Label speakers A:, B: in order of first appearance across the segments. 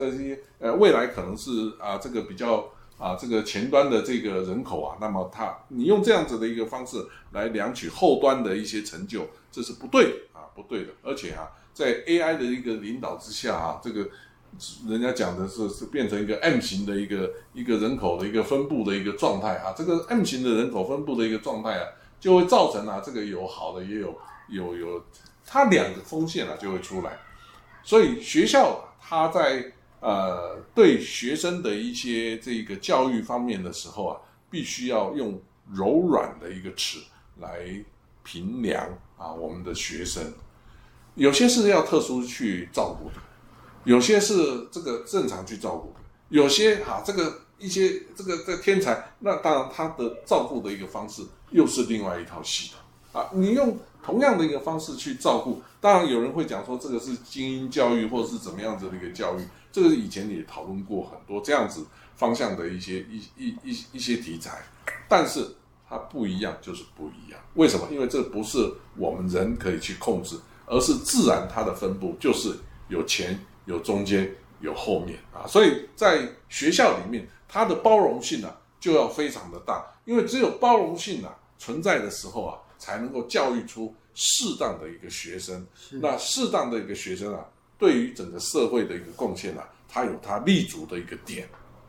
A: 未来可能是这个比较这个前端的这个人口那么你用这样子的一个方式来量取后端的一些成就，这是不对的不对的。而且在 AI 的一个领导之下这个人家讲的是变成一个 M 型的一个人口的一个分布的一个状态这个 M 型的人口分布的一个状态就会造成这个有好的也有它两个风险就会出来。所以学校它在对学生的一些这个教育方面的时候必须要用柔软的一个尺来评量我们的学生。有些是要特殊去照顾的，有些是这个正常去照顾的，有些这个一些这个天才，那当然他的照顾的一个方式又是另外一套系统你用同样的一个方式去照顾，当然有人会讲说这个是精英教育或者是怎么样子的一个教育，这个以前也讨论过很多这样子方向的一些题材，但是它不一样就是不一样。为什么？因为这不是我们人可以去控制，而是自然它的分布就是有前有中间有后面所以在学校里面它的包容性就要非常的大，因为只有包容性存在的时候才能够教育出适当的一个学生。那适当的一个学生对于整个社会的一个贡献他有他立足的一个点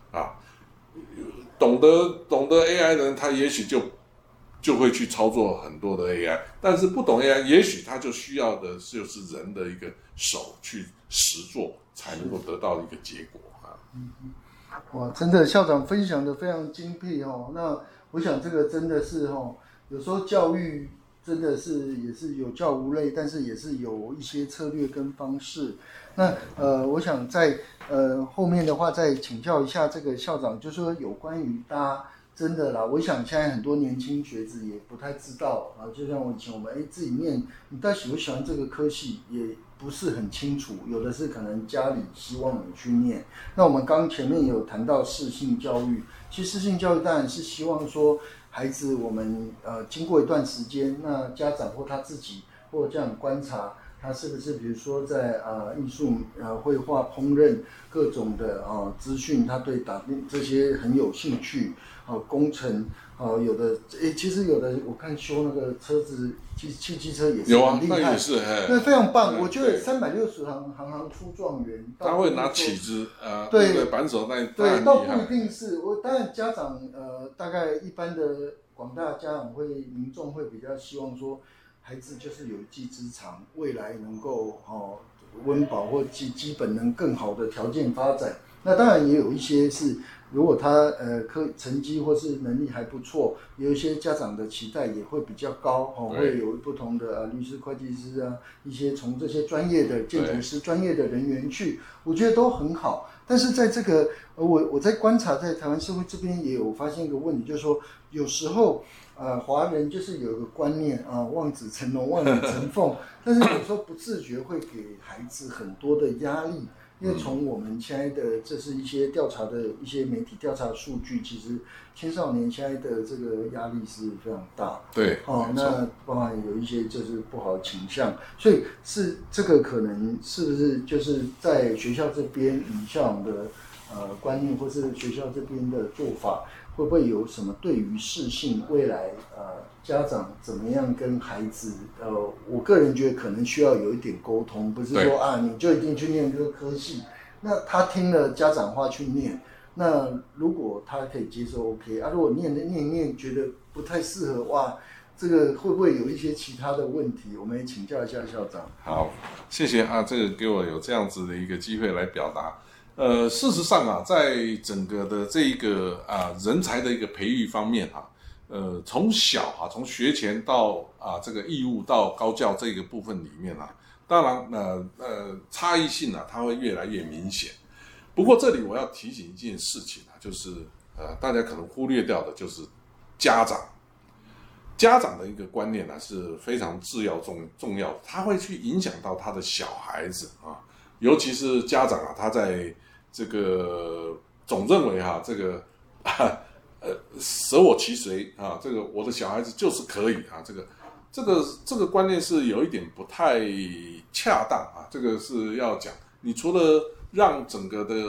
A: 懂得 AI 的人，他也许就会去操作很多的 AI， 但是不懂 AI， 也许他就需要的就是人的一个手去实做，才能够得到一个结果
B: 哇，真的校长分享的非常精辟那我想这个真的是有时候教育真的是也是有教无类，但是也是有一些策略跟方式。那我想在后面的话再请教一下这个校长，就是说有关于大家真的啦，我想现在很多年轻学子也不太知道就像以前我们自己念，你到底喜不喜欢这个科系也不是很清楚，有的是可能家里希望你去念。那我们刚前面有谈到适性教育，其实适性教育当然是希望说孩子我们经过一段时间，那家长或他自己或这样观察他是不是比如说在艺术绘画烹饪各种的资讯，他对打这些很有兴趣工程有的其实有的我看修那个车子汽车也是很厉害，
A: 那也是
B: 那非常棒。我觉得360行出状元，
A: 他会拿起子
B: 对
A: 扳手那
B: 对，倒不一定是当然家长大概一般的广大家长民众会比较希望说孩子就是有一技之长，未来能够温饱或基本能更好的条件发展。那当然也有一些是，如果他成绩或是能力还不错，有一些家长的期待也会比较高会有不同的律师、会计师一些从这些专业的建筑师专业的人员去，我觉得都很好。但是在这个我在观察，在台湾社会这边也有发现一个问题，就是说有时候华人就是有一个观念望子成龙、望女成凤，但是有时候不自觉会给孩子很多的压力。因为从我们现在的这是一些调查的一些媒体调查的数据，其实青少年现在的这个压力是非常大。
A: 对
B: 那包含有一些就是不好的倾向，所以是这个可能是不是就是在学校这边以校长的观念，或是学校这边的做法，会不会有什么对于适性未来家长怎么样跟孩子我个人觉得可能需要有一点沟通，不是说你就一定去念这个科系，那他听了家长话去念，那如果他可以接受 OK 如果念一念觉得不太适合这个会不会有一些其他的问题？我们也请教一下校长。
A: 好，谢谢这个给我有这样子的一个机会来表达。事实上在整个的这一个人才的一个培育方面从小从学前到这个义务到高教这个部分里面当然差异性它会越来越明显。不过这里我要提醒一件事情就是大家可能忽略掉的就是家长的一个观念是非常重要的，他会去影响到他的小孩子尤其是家长他在这个总认为这个舍我其谁这个我的小孩子就是可以这个观念是有一点不太恰当这个是要讲，你除了让整个的